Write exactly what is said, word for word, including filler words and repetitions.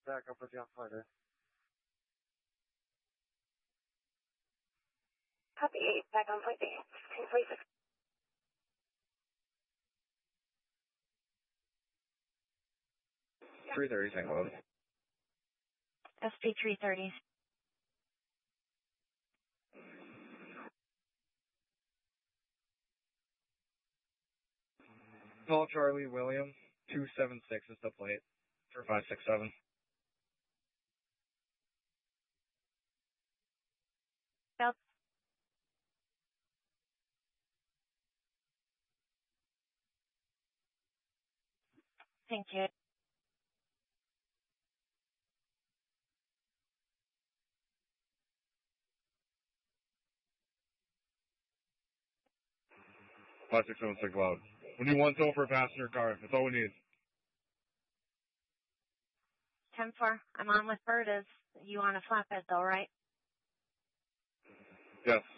back up with you on Friday. Copy eight, back on point B. ten forty-six. three thirty, Saint Louis. S P three thirty. Call Charlie William, two seven six is the plate, for five six seven. Yep. Thank you. five six seven six loud. We need one tow for a passenger car. That's all we need. ten four. I'm on with Bird. Is you on a flatbed though, right? Yes.